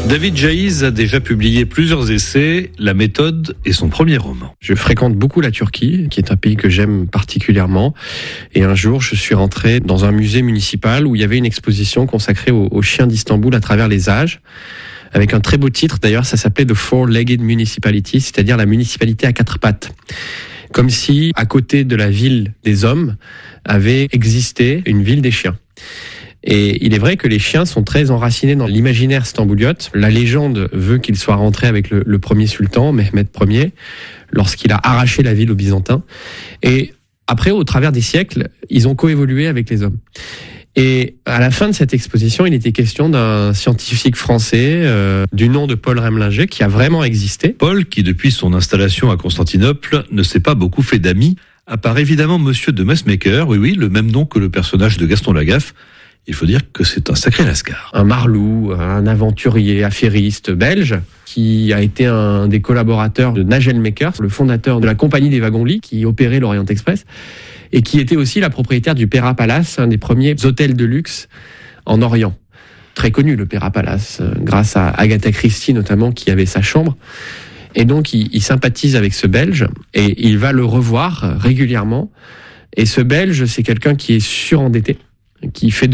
David Jaïz a déjà publié plusieurs essais, La méthode est son premier roman. Je fréquente beaucoup la Turquie, qui est un pays que j'aime particulièrement. Et un jour, je suis rentré dans un musée municipal où il y avait une exposition consacrée aux chiens d'Istanbul à travers les âges, avec un très beau titre. D'ailleurs, ça s'appelait The Four-Legged Municipality, c'est-à-dire la municipalité à quatre pattes. Comme si, à côté de la ville des hommes, avait existé une ville des chiens. Et il est vrai que les chiens sont très enracinés dans l'imaginaire stambouliote. La légende veut qu'il soit rentré avec le premier sultan, Mehmed Ier, lorsqu'il a arraché la ville aux Byzantins. Et après, au travers des siècles, ils ont coévolué avec les hommes. Et à la fin de cette exposition, il était question d'un scientifique français du nom de Paul Remlinger qui a vraiment existé. Paul, qui depuis son installation à Constantinople ne s'est pas beaucoup fait d'amis, à part évidemment Monsieur de Messmaker, oui, le même nom que le personnage de Gaston Lagaffe. Il faut dire que c'est un sacré lascar. Un marlou, un aventurier affairiste belge qui a été un des collaborateurs de Nagel Makers, le fondateur de la compagnie des wagons-lits qui opérait l'Orient Express et qui était aussi la propriétaire du Pera Palace, un des premiers hôtels de luxe en Orient. Très connu le Pera Palace, grâce à Agatha Christie notamment qui avait sa chambre. Et donc il sympathise avec ce Belge et il va le revoir régulièrement. Et ce Belge, c'est quelqu'un qui est surendetté, qui fait de